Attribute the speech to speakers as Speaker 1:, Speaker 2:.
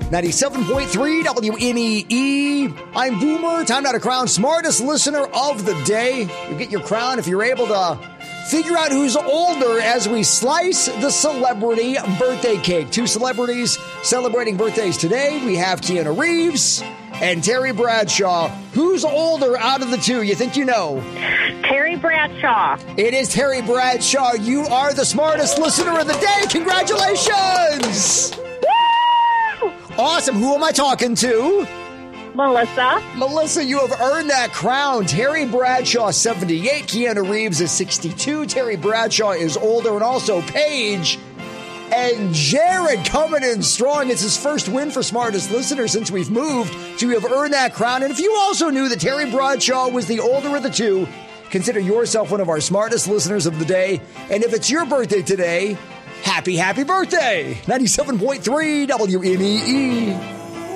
Speaker 1: 97.3 WNEE. I'm Boomer. Time now to crown smartest listener of the day. You get your crown if you're able to figure out who's older as we slice the celebrity birthday cake. Two celebrities celebrating birthdays today. We have Keanu Reeves and Terry Bradshaw. Who's older out of the two? You think you know?
Speaker 2: Terry Bradshaw.
Speaker 1: It is Terry Bradshaw. You are the smartest listener of the day. Congratulations!
Speaker 2: Woo!
Speaker 1: Awesome. Who am I talking to?
Speaker 2: Melissa.
Speaker 1: Melissa, you have earned that crown. Terry Bradshaw, 78. Keanu Reeves is 62. Terry Bradshaw is older. And also Paige and Jared coming in strong. It's his first win for smartest listener since we've moved. So you have earned that crown. And if you also knew that Terry Bradshaw was the older of the two, consider yourself one of our smartest listeners of the day. And if it's your birthday today, happy birthday. 97.3 WNEE.